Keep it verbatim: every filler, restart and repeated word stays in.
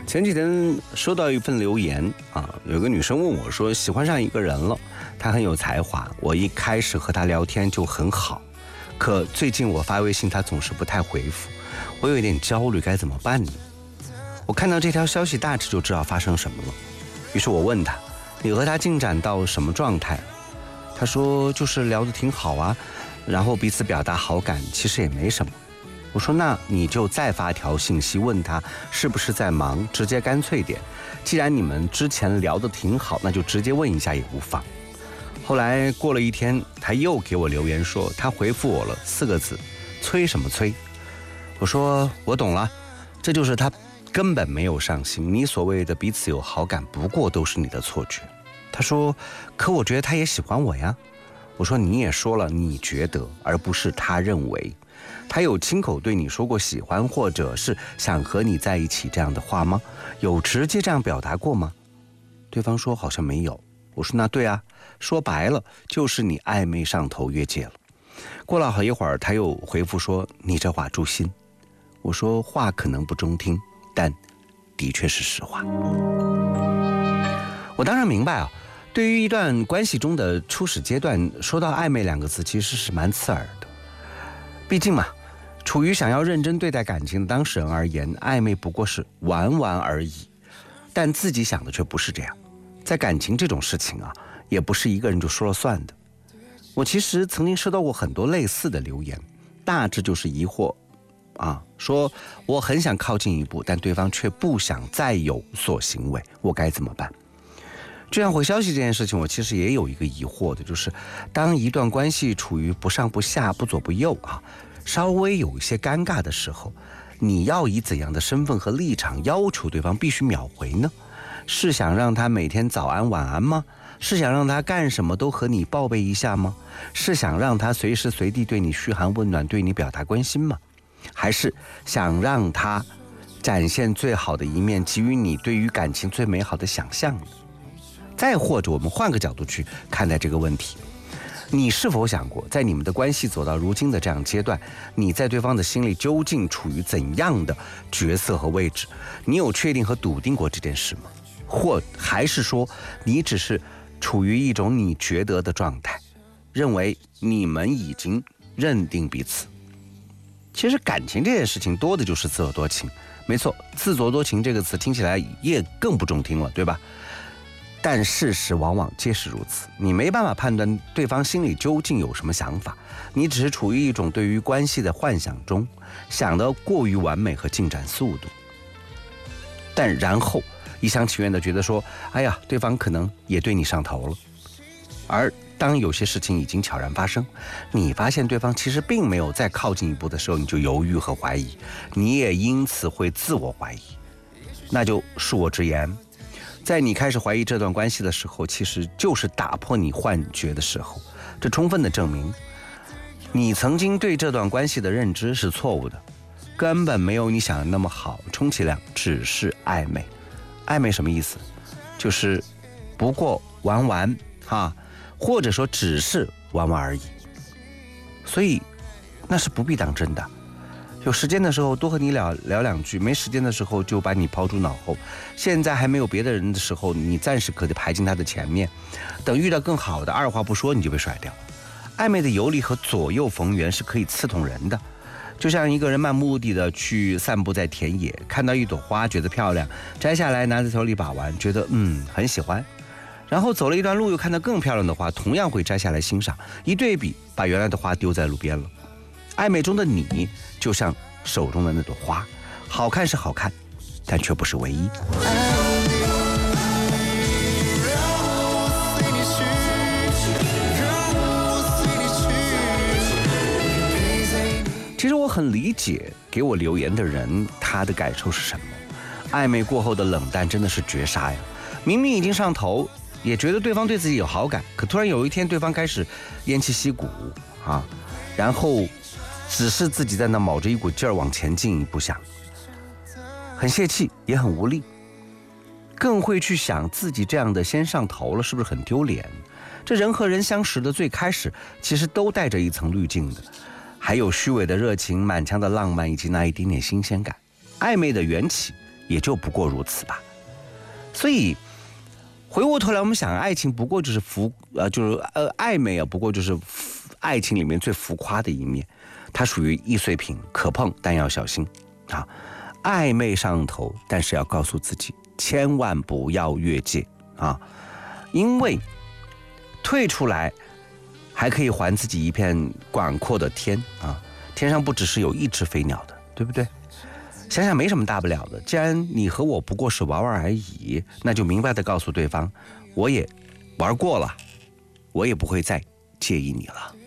前几天收到一份留言啊，有个女生问我说，喜欢上一个人了，他很有才华，我一开始和他聊天就很好，可最近我发微信他总是不太回复，我有一点焦虑，该怎么办呢？我看到这条消息大致就知道发生什么了，于是我问他，你和他进展到什么状态？他说就是聊得挺好啊，然后彼此表达好感，其实也没什么。我说那你就再发条信息问他是不是在忙，直接干脆点，既然你们之前聊得挺好，那就直接问一下也无妨。后来过了一天，他又给我留言说他回复我了四个字，催什么催。我说我懂了，这就是他根本没有上心，你所谓的彼此有好感不过都是你的错觉。他说可我觉得他也喜欢我呀。我说你也说了你觉得而不是他认为，他有亲口对你说过喜欢或者是想和你在一起这样的话吗？有直接这样表达过吗？对方说好像没有。我说那对啊，说白了就是你暧昧上头越界了。过了好一会儿他又回复说你这话诛心。我说话可能不中听，但的确是实话。我当然明白啊，对于一段关系中的初始阶段，说到暧昧两个字其实是蛮刺耳的。毕竟嘛，处于想要认真对待感情的当事人而言，暧昧不过是玩玩而已，但自己想的却不是这样。在感情这种事情啊，也不是一个人就说了算的。我其实曾经收到过很多类似的留言，大致就是疑惑啊，说我很想靠近一步，但对方却不想再有所行为，我该怎么办？这样回消息这件事情，我其实也有一个疑惑的，就是当一段关系处于不上不下、不左不右啊，稍微有一些尴尬的时候，你要以怎样的身份和立场要求对方必须秒回呢？是想让他每天早安晚安吗？是想让他干什么都和你报备一下吗？是想让他随时随地对你嘘寒问暖，对你表达关心吗？还是想让他展现最好的一面，给予你对于感情最美好的想象呢？再或者我们换个角度去看待这个问题，你是否想过，在你们的关系走到如今的这样阶段，你在对方的心里究竟处于怎样的角色和位置？你有确定和笃定过这件事吗？或还是说你只是处于一种你觉得的状态，认为你们已经认定彼此？其实感情这件事情多的就是自作多情，没错，自作多情这个词听起来也更不中听了，对吧？但事实往往皆是如此，你没办法判断对方心里究竟有什么想法，你只是处于一种对于关系的幻想中，想得过于完美和进展速度，但然后一厢情愿地觉得说，哎呀，对方可能也对你上头了。而当有些事情已经悄然发生，你发现对方其实并没有再靠近一步的时候，你就犹豫和怀疑，你也因此会自我怀疑。那就恕我直言，在你开始怀疑这段关系的时候，其实就是打破你幻觉的时候，这充分的证明你曾经对这段关系的认知是错误的，根本没有你想的那么好，充其量只是暧昧。暧昧什么意思？就是不过玩玩哈，或者说只是玩玩而已，所以那是不必当真的。有时间的时候多和你聊聊两句，没时间的时候就把你抛诸脑后。现在还没有别的人的时候，你暂时可以排进他的前面，等遇到更好的，二话不说你就被甩掉。暧昧的游离和左右逢源是可以刺痛人的，就像一个人漫无目的的去散步在田野，看到一朵花觉得漂亮，摘下来拿在手里把玩，觉得嗯很喜欢，然后走了一段路又看到更漂亮的花，同样会摘下来欣赏，一对比把原来的花丢在路边了。暧昧中的你就像手中的那朵花，好看是好看，但却不是唯一。其实我很理解给我留言的人他的感受是什么。暧昧过后的冷淡真的是绝杀呀！明明已经上头，也觉得对方对自己有好感，可突然有一天对方开始偃旗息鼓啊，然后只是自己在那卯着一股劲儿往前进一步想，很泄气也很无力，更会去想自己这样的先上头了是不是很丢脸。这人和人相识的最开始其实都带着一层滤镜的，还有虚伪的热情、满腔的浪漫以及那一点点新鲜感。暧昧的缘起也就不过如此吧。所以回过头来，我们想，爱情不过就是浮呃，就是呃暧昧啊，不过就是爱情里面最浮夸的一面，它属于易碎品，可碰但要小心啊。暧昧上头，但是要告诉自己，千万不要越界啊，因为退出来还可以还自己一片广阔的天啊，天上不只是有一只飞鸟的，对不对？想想没什么大不了的，既然你和我不过是玩玩而已，那就明白的告诉对方，我也玩过了，我也不会再介意你了。